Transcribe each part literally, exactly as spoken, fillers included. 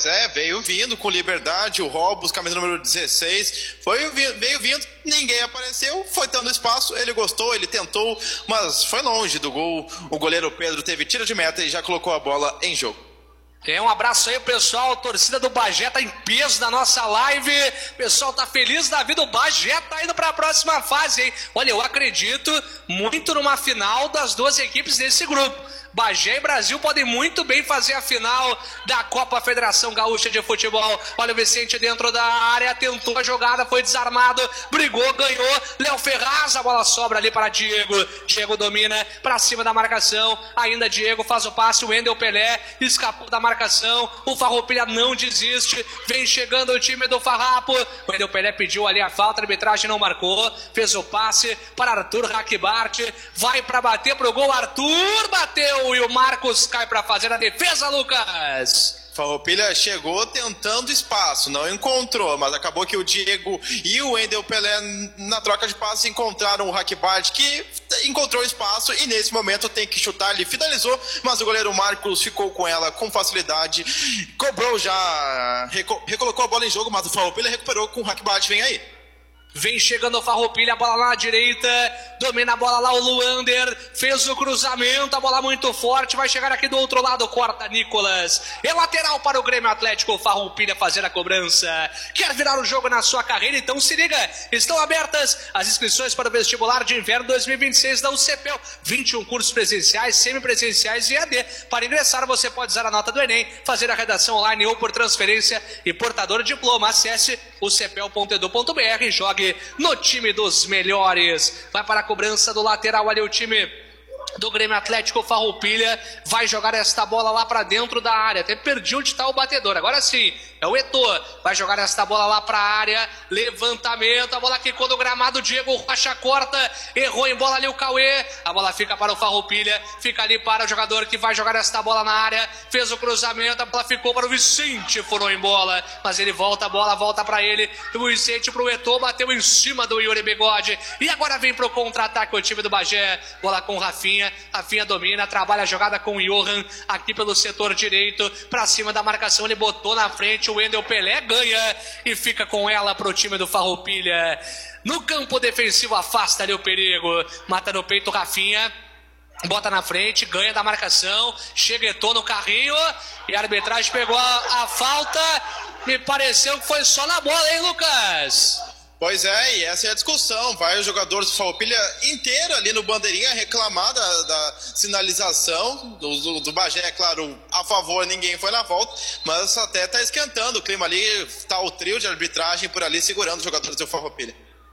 é, veio vindo com liberdade, o Robos, camisa número dezesseis, foi, veio vindo, ninguém apareceu, foi dando espaço, ele gostou, ele tentou, mas foi longe do gol. O goleiro Pedro teve tiro de meta e já colocou a bola em jogo. É, um abraço aí, pessoal. A torcida do Bagé tá em peso na nossa live. O pessoal tá feliz da vida. O Bagé tá indo para a próxima fase, hein? Olha, eu acredito muito numa final das duas equipes desse grupo. Bagé e Brasil podem muito bem fazer a final da Copa Federação Gaúcha de Futebol. Olha o Vicente dentro da área, tentou a jogada, foi desarmado, brigou, ganhou. Léo Ferraz, a bola sobra ali para Diego. Diego domina para cima da marcação. Ainda Diego faz o passe, o Wendel Pelé escapou da marcação. O Farroupilha não desiste. Vem chegando o time do Farrapo. O Wendel Pelé pediu ali a falta, a arbitragem não marcou. Fez o passe para Arthur Hackbart. Vai para bater pro gol. Arthur bateu. E o Marcos cai para fazer a defesa, Lucas. Farroupilha chegou tentando espaço, não encontrou, mas acabou que o Diego e o Wendel Pelé, na troca de passes, encontraram o Hackbart, que encontrou espaço e nesse momento tem que chutar. Ele finalizou, mas o goleiro Marcos ficou com ela com facilidade, cobrou já, reco- recolocou a bola em jogo, mas o Farroupilha recuperou com o Hackbart. Vem aí. Vem chegando o Farroupilha, a bola lá na direita, domina a bola lá o Luander, fez o cruzamento, a bola muito forte, vai chegar aqui do outro lado, corta Nicolas, é lateral para o Grêmio Atlético. Farroupilha fazer a cobrança, quer virar o jogo na sua carreira? Então se liga, estão abertas as inscrições para o vestibular de inverno dois mil e vinte e seis da U C P E L, vinte e um cursos presenciais, semipresenciais e E A D. Para ingressar você pode usar a nota do Enem, fazer a redação online ou por transferência e portador de diploma. Acesse u c p e l ponto e d u ponto b r e jogue no time dos melhores. Vai para a cobrança do lateral ali o time do Grêmio Atlético. Farroupilha vai jogar esta bola lá para dentro da área. Até perdi onde está o batedor. Agora sim, é o Eto'o. Vai jogar esta bola lá para a área. Levantamento. A bola quicou no gramado. Diego Rocha corta. Errou em bola ali o Cauê. A bola fica para o Farroupilha. Fica ali para o jogador que vai jogar esta bola na área. Fez o cruzamento. A bola ficou para o Vicente. Furou em bola. Mas ele volta. A bola volta para ele. O Vicente para o Eto'o. Bateu em cima do Yuri Bigode. E agora vem para o contra-ataque o time do Bagé. Bola com o Rafinha. Rafinha domina, trabalha a jogada com o Johan aqui pelo setor direito, pra cima da marcação, ele botou na frente, o Wendel Pelé ganha e fica com ela pro time do Farroupilha. No campo defensivo afasta ali o perigo, mata no peito o Rafinha, bota na frente, ganha da marcação, chega Eto'o no carrinho e a arbitragem pegou a, a falta, me pareceu que foi só na bola, hein, Lucas? Pois é, e essa é a discussão. Vai o jogador do Farroupilha inteiro ali no bandeirinha reclamar da, da sinalização do, do, do Bagé, é claro, a favor, ninguém foi na volta, mas até tá esquentando o clima ali, tá o trio de arbitragem por ali segurando os jogadores do Farroupilha.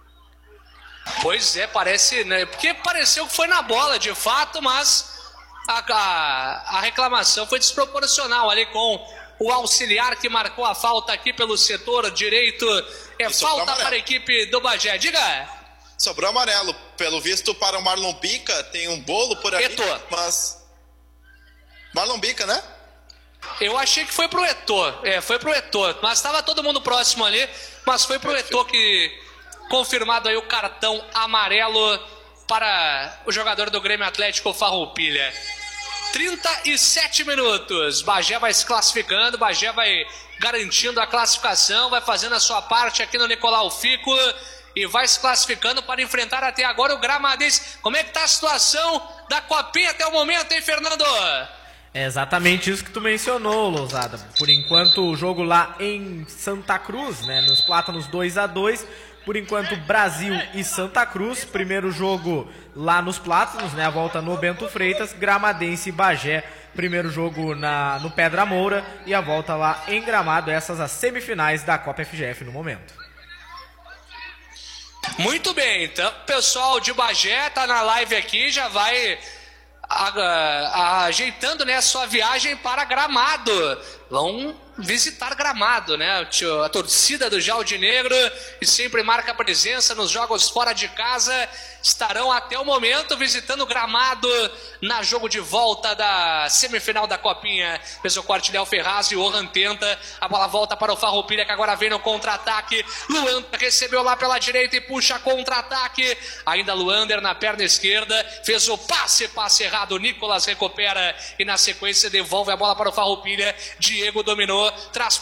Pois é, parece, né? Porque pareceu que foi na bola de fato, mas a, a, a reclamação foi desproporcional ali com o auxiliar que marcou a falta aqui pelo setor direito. É falta para a equipe do Bagé. Diga. Sobrou amarelo. Pelo visto para o Marlon Bica. Tem um bolo por ali. Eto'o. Mas... Marlon Bica, né? Eu achei que foi pro Eto'o. É, foi pro Eto'o. Mas estava todo mundo próximo ali. Mas foi pro Eto'o que... Confirmado aí o cartão amarelo para o jogador do Grêmio Atlético Farroupilha. trinta e sete minutos. Bagé vai se classificando. Bagé vai garantindo a classificação. Vai fazendo a sua parte aqui no Nicolau Fico. E vai se classificando para enfrentar até agora o Gramadense. Como é que tá a situação da Copinha até o momento, hein, Fernando? É exatamente isso que tu mencionou, Lousada. Por enquanto o jogo lá em Santa Cruz, né, nos Plátanos dois a dois. Por enquanto, Brasil e Santa Cruz. Primeiro jogo lá nos Plátanos, né? A volta no Bento Freitas. Gramadense e Bagé. Primeiro jogo na, no Pedra Moura. E a volta lá em Gramado. Essas as semifinais da Copa F G F no momento. Muito bem. Então, o pessoal de Bagé tá na live aqui. Já vai a, a, ajeitando, né, a sua viagem para Gramado. Vão visitar Gramado, né? A torcida do Jaldinegro, que sempre marca presença nos jogos fora de casa, estarão até o momento visitando Gramado na jogo de volta da semifinal da Copinha. Fez o corte Léo Ferraz e o Orhan tenta, a bola volta para o Farroupilha, que agora vem no contra-ataque. Luander recebeu lá pela direita e puxa contra-ataque. Ainda Luander na perna esquerda, fez o passe, passe errado. Nicolas recupera e na sequência devolve a bola para o Farroupilha. Diego dominou, traz